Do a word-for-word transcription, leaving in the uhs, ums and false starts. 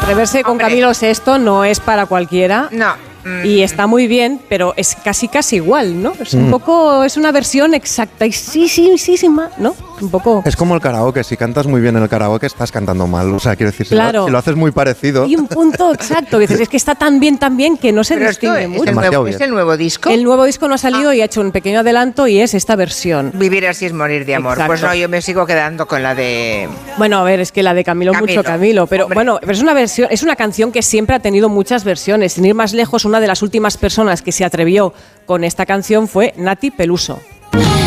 atreverse con Hombre. Camilo sexto no es para cualquiera. No. Y está muy bien, pero es casi casi igual, ¿no? Es un Mm. poco, es una versión exactísima, ¿no? Un poco. Es como el karaoke, si cantas muy bien en el karaoke estás cantando mal, o sea, quiero decir, si, Claro. lo, si lo haces muy parecido, Y un punto exacto, dices, es que está tan bien, tan bien que no se Pero esto distingue es mucho. el, Demasiado nuevo, bien. ¿es el nuevo disco? El nuevo disco no ha salido y ha hecho un pequeño adelanto y es esta versión. Vivir así es morir de amor. Exacto. Pues no, yo me sigo quedando con la de... Bueno, a ver, es que la de Camilo, Camilo, mucho Camilo, pero hombre. bueno, pero es una versión, es una canción que siempre ha tenido muchas versiones. Sin ir más lejos, una de las últimas personas que se atrevió con esta canción fue Nati Peluso.